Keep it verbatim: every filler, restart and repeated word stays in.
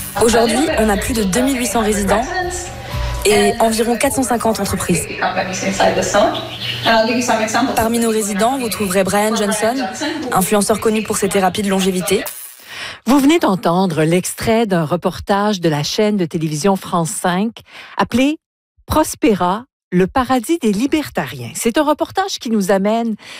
Aujourd'hui, on a plus de deux mille huit cents résidents et environ quatre cent cinquante entreprises. Parmi nos résidents, vous trouverez Brian Johnson, influenceur connu pour ses thérapies de longévité. Vous venez d'entendre l'extrait d'un reportage de la chaîne de télévision France cinq appelé « Prospera, le paradis des libertariens ». C'est un reportage qui nous amène